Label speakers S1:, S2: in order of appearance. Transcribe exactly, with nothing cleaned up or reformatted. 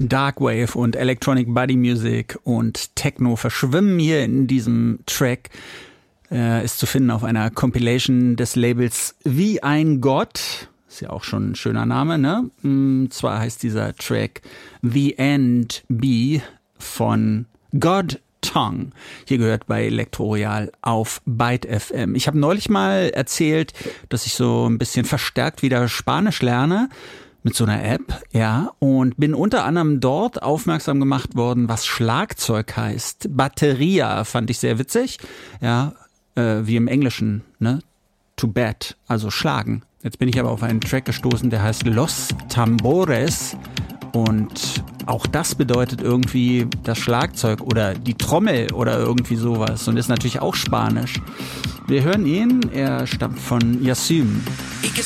S1: Darkwave und Electronic Body Music und Techno verschwimmen hier in diesem Track. Äh, ist zu finden auf einer Compilation des Labels Wie ein Gott. Ist ja auch schon ein schöner Name, ne? Und zwar heißt dieser Track The End Be von God Tongue. Hier gehört bei Elektroroyal auf Byte F M. Ich habe neulich mal erzählt, dass ich so ein bisschen verstärkt wieder Spanisch lerne mit so einer App, ja, und bin unter anderem dort aufmerksam gemacht worden, was Schlagzeug heißt. Bateria fand ich sehr witzig, ja, äh, wie im Englischen, ne? To bat, also schlagen. Jetzt bin ich aber auf einen Track gestoßen, der heißt Los Tambores. Und auch das bedeutet irgendwie das Schlagzeug oder die Trommel oder irgendwie sowas. Und ist natürlich auch Spanisch. Wir hören ihn, er stammt von Yassym.